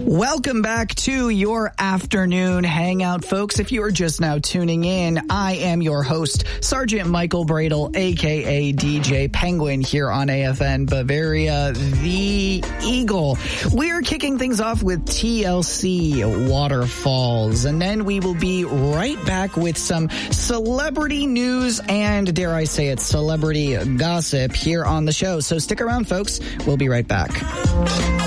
Welcome back to your afternoon hangout, folks. If you are just now tuning in, I am your host, Sergeant Michael Bradle, a.k.a. DJ Penguin, here on AFN Bavaria, the Eagle. We're kicking things off with TLC Waterfalls, and then we will be right back with some celebrity news and, dare I say it, celebrity gossip here on the show. So stick around, folks. We'll be right back.